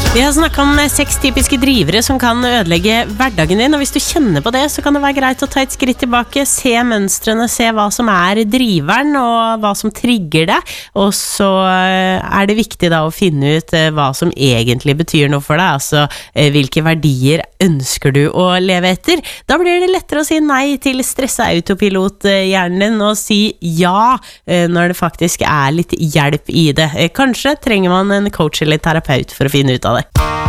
Vi har snakket om 6 typiske drivere som kan ødelegge hverdagen din, og hvis du kjenner på det, så kan det være greit å ta et skritt tilbake, se mønstrene, se hva som driveren, og hva som trigger det, og så det viktig da å finne ut hva som egentlig betyr noe for deg, altså hvilke verdier ønsker du å leve etter. Da blir det lettere å si nei til stressa autopilot-hjernen din, og si ja når det faktisk litt hjelp i det. Kanskje trenger man en coach eller terapeut for å finne ut av det.